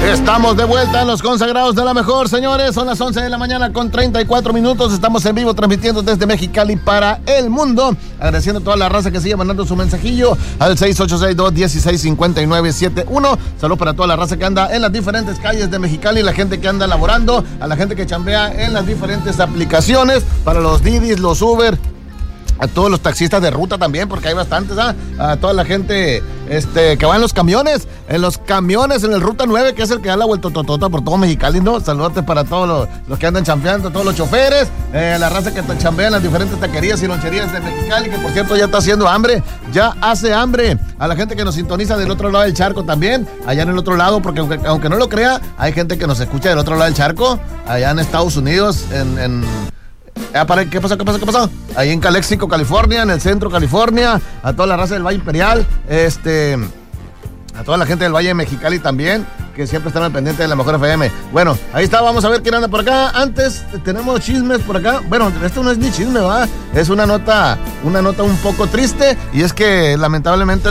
Estamos de vuelta en los consagrados de la mejor, señores. Son las 11 de la mañana con 34 minutos. Estamos en vivo transmitiendo desde Mexicali para el mundo. Agradeciendo a toda la raza que sigue mandando su mensajillo al 6862-165971. Saludos para toda la raza que anda en las diferentes calles de Mexicali, la gente que anda laborando, a la gente que chambea en las diferentes aplicaciones, para los Didis, los Uber, a todos los taxistas de ruta también, porque hay bastantes, a toda la gente que va en los camiones, en el Ruta 9, que es el que da la vueltototota por todo Mexicali, ¿no? Saludos para todos los que andan chambeando, todos los choferes, la raza que chambea en las diferentes taquerías y loncherías de Mexicali, que por cierto ya está haciendo hambre, ya hace hambre. A la gente que nos sintoniza del otro lado del charco también, allá en el otro lado, porque aunque no lo crea, hay gente que nos escucha del otro lado del charco, allá en Estados Unidos, ¿Qué pasó? Ahí en Calexico, California, en el centro, California, a toda la raza del Valle Imperial, a toda la gente del Valle de Mexicali también, que siempre están al pendiente de la mejor FM. Bueno, ahí está, vamos a ver quién anda por acá. Antes tenemos chismes por acá. Bueno, esto no es ni chisme, ¿va? Es una nota un poco triste, y es que lamentablemente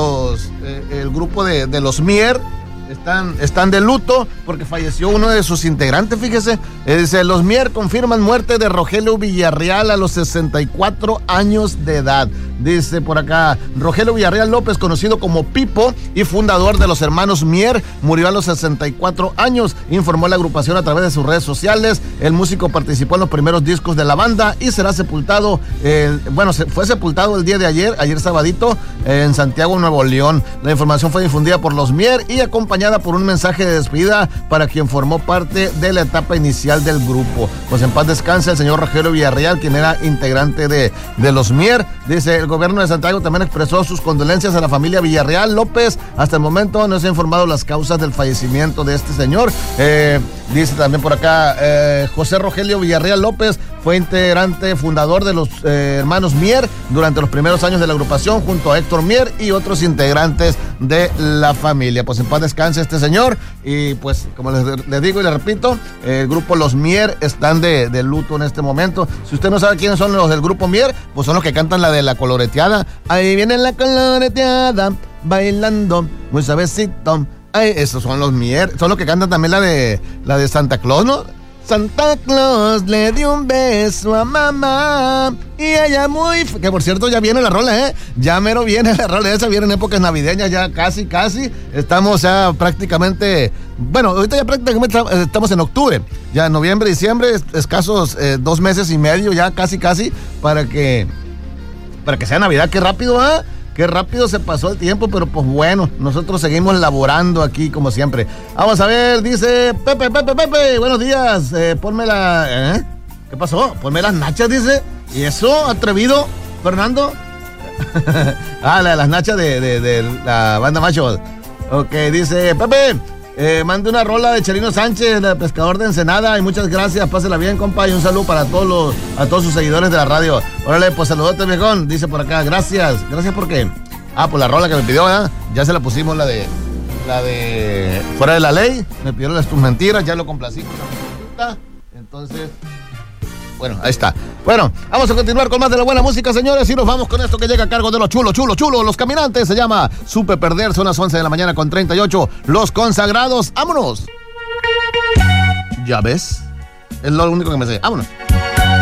el grupo de los Mier están de luto porque falleció uno de sus integrantes, fíjese. Dice, los Mier confirman muerte de Rogelio Villarreal a los 64 años de edad. Dice por acá, Rogelio Villarreal López, conocido como Pipo y fundador de los hermanos Mier, murió a los 64 años, informó la agrupación a través de sus redes sociales. El músico participó en los primeros discos de la banda y será sepultado, fue sepultado el día de ayer sabadito, en Santiago, Nuevo León. La información fue difundida por los Mier y acompañada por un mensaje de despedida para quien formó parte de la etapa inicial del grupo. Pues en paz descanse el señor Rogelio Villarreal, quien era integrante de los Mier. Dice, el gobierno de Santiago también expresó sus condolencias a la familia Villarreal López. Hasta el momento no se ha informado las causas del fallecimiento de este señor. Dice también por acá, José Rogelio Villarreal López fue integrante fundador de los hermanos Mier durante los primeros años de la agrupación, junto a Héctor Mier y otros integrantes de la familia. Pues en paz descanse este señor, y pues como les digo y les repito, el grupo Los Mier están de luto en este momento. Si usted no sabe quiénes son los del grupo Mier, pues son los que cantan la de la coloreteada. Ahí viene la coloreteada, bailando muy suavecito. Ay, esos son los Mier, son los que cantan también la de Santa Claus, ¿no? Santa Claus le dio un beso a mamá y ella que por cierto ya viene la rola, ya mero viene la rola esa, viene en épocas navideñas, ya casi, estamos ya prácticamente, bueno, ahorita ya prácticamente estamos en octubre, ya noviembre, diciembre, escasos 2 meses y medio, ya casi, para que sea Navidad. Qué rápido, Qué rápido se pasó el tiempo, pero pues bueno, nosotros seguimos laborando aquí como siempre. Vamos a ver, dice Pepe, buenos días, ponme la... ¿Qué pasó? Ponme las nachas, dice. ¿Y eso, atrevido, Fernando? La de las nachas de la banda Macho. Ok, dice Pepe, mande una rola de Chelino Sánchez, el pescador de Ensenada, y muchas gracias, pásela bien, compa, y un saludo para todos sus seguidores de la radio. Órale, pues saludote, viejón, dice por acá, gracias por qué. Pues la rola que me pidió, ¿verdad? Ya se la pusimos, la de Fuera de la Ley, me pidieron tus mentiras, ya lo complací con la música, entonces... Bueno, ahí está. Bueno, vamos a continuar con más de la buena música, señores, y nos vamos con esto que llega a cargo de los chulos, los caminantes. Se llama Supe Perder, son las 11 de la mañana con 38. Los consagrados, ¡vámonos! ¿Ya ves? Es lo único que me sé. ¡Vámonos!